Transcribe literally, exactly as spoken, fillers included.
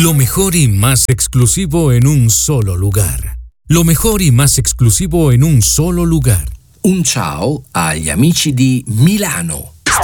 Lo mejor y más exclusivo en un solo lugar. Lo mejor y más exclusivo en un solo lugar. Un ciao agli amici di Milano.